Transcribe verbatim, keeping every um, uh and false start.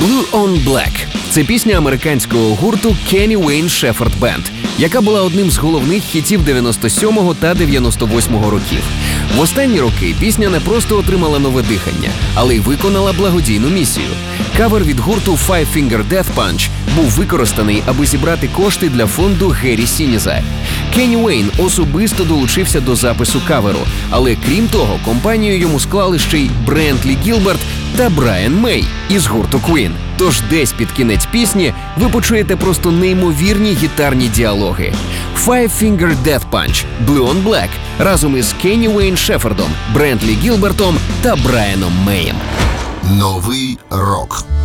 Blue on Black – це пісня американського гурту Kenny Wayne Shepherd Band, яка була одним з головних хітів дев'яносто сьомого та дев'яносто восьмого років. В останні роки пісня не просто отримала нове дихання, але й виконала благодійну місію. Кавер від гурту Five Finger Death Punch був використаний, аби зібрати кошти для фонду Гері Сініза. Кенні Уейн особисто долучився до запису каверу, але крім того, компанію йому склали ще й Брентлі Гілберт та Брайан Мей із гурту Queen. Тож десь під кінець пісні ви почуєте просто неймовірні гітарні діалоги. Five Finger Death Punch, Blue on Black разом із Кенні Уейн Шефердом, Брентлі Гілбертом та Брайаном Меєм. Новий рок.